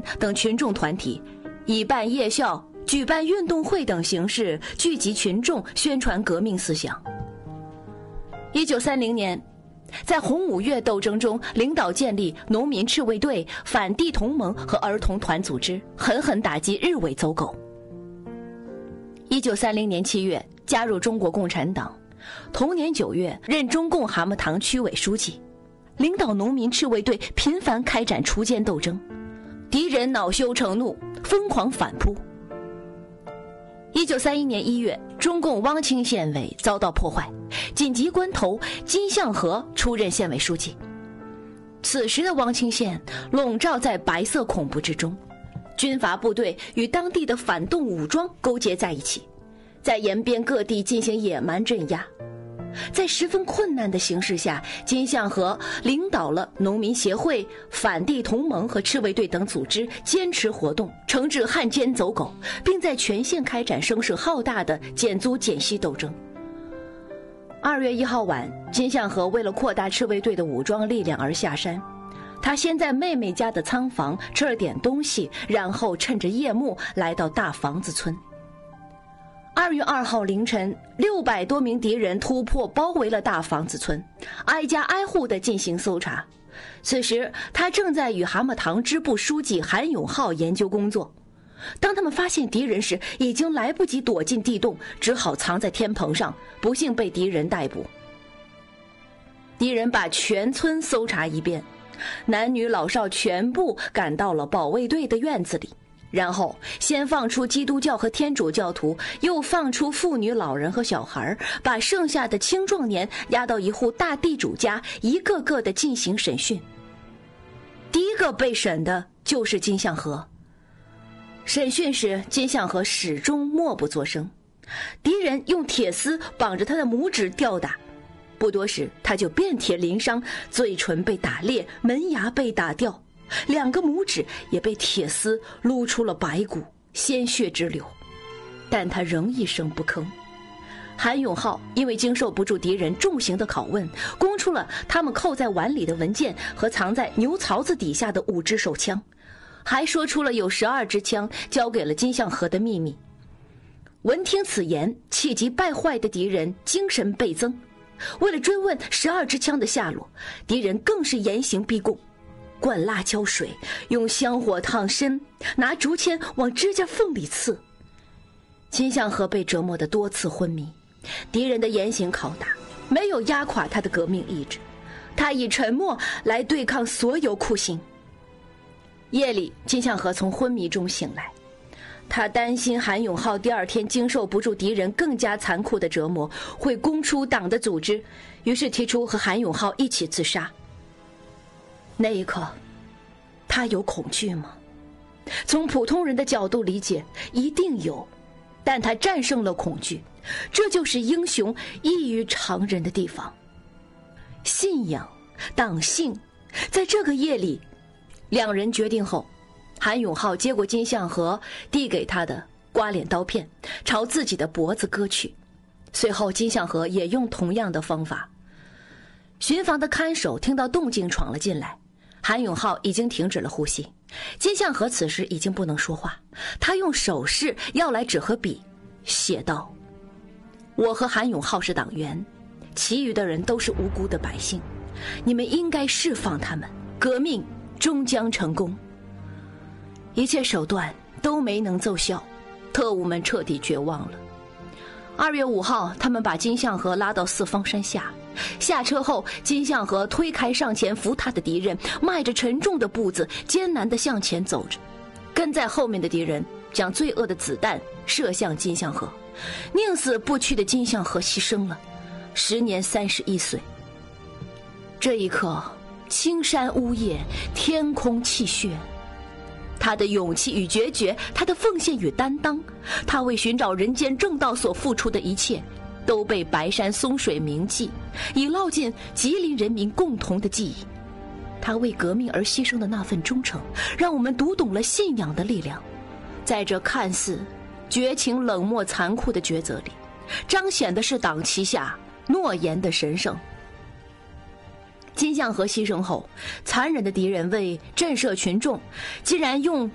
等群众团体，以办夜校、举办运动会等形式聚集群众，宣传革命思想。1930年，在红五月斗争中，领导建立农民赤卫队、反帝同盟和儿童团组织，狠狠打击日伪走狗。1930年7月，加入中国共产党，同年9月任中共蛤蟆塘区委书记，领导农民赤卫队频繁开展锄奸斗争，敌人恼羞成怒，疯狂反扑。1931年1月，中共汪清县委遭到破坏，紧急关头，金相和出任县委书记。此时的汪清县笼罩在白色恐怖之中，军阀部队与当地的反动武装勾结在一起，在延边各地进行野蛮镇压。在十分困难的形势下，金相和领导了农民协会、反帝同盟和赤卫队等组织坚持活动，惩治汉奸走狗，并在全县开展声势浩大的减租减息斗争。2月1号晚，金相和为了扩大赤卫队的武装力量而下山，他先在妹妹家的仓房吃了点东西，然后趁着夜幕来到大房子村。2月2号凌晨，600多名敌人突破包围了大房子村，挨家挨户地进行搜查。此时他正在与蛤蟆塘支部书记韩永浩研究工作。当他们发现敌人时，已经来不及躲进地洞，只好藏在天棚上，不幸被敌人逮捕。敌人把全村搜查一遍，男女老少全部赶到了保卫队的院子里，然后先放出基督教和天主教徒，又放出妇女、老人和小孩，把剩下的青壮年押到一户大地主家，一个个的进行审讯。第一个被审的就是金相和。审讯时，金相和始终默不作声，敌人用铁丝绑着他的拇指吊打，不多时他就遍体鳞伤，嘴唇被打裂，门牙被打掉，2个拇指也被铁丝撸出了白骨，鲜血直流，但他仍一声不吭。韩永浩因为经受不住敌人重刑的拷问，供出了他们扣在碗里的文件和藏在牛槽子底下的5支手枪，还说出了有12支枪交给了金相和的秘密。闻听此言，气急败坏的敌人精神倍增，为了追问12支枪的下落，敌人更是严刑逼供，灌辣椒水，用香火烫身，拿竹签往指甲缝里刺。金相和被折磨得多次昏迷，敌人的严刑拷打没有压垮他的革命意志，他以沉默来对抗所有酷刑。夜里，金相和从昏迷中醒来，他担心韩永浩第2天经受不住敌人更加残酷的折磨，会供出党的组织，于是提出和韩永浩一起自杀。那一刻，他有恐惧吗？从普通人的角度理解，一定有，但他战胜了恐惧，这就是英雄异于常人的地方。信仰、党性，在这个夜里，2人决定后，韩永浩接过金相和递给他的刮脸刀片，朝自己的脖子割去。随后金相和也用同样的方法。巡防的看守听到动静闯了进来，韩永浩已经停止了呼吸，金相和此时已经不能说话，他用手势要来纸和笔，写道：我和韩永浩是党员，其余的人都是无辜的百姓，你们应该释放他们，革命终将成功。一切手段都没能奏效，特务们彻底绝望了。2月5号，他们把金相和拉到四方山下，下车后，金相和推开上前扶他的敌人，迈着沉重的步子艰难地向前走着。跟在后面的敌人将罪恶的子弹射向金相和，宁死不屈的金相和牺牲了，时年31岁。这一刻，青山呜咽，天空泣血。他的勇气与决绝，他的奉献与担当，他为寻找人间正道所付出的一切，都被白山松水铭记，已烙进吉林人民共同的记忆。他为革命而牺牲的那份忠诚，让我们读懂了信仰的力量。在这看似绝情冷漠残酷的抉择里，彰显的是党旗下诺言的神圣。金相和牺牲后，残忍的敌人为震慑群众，竟然用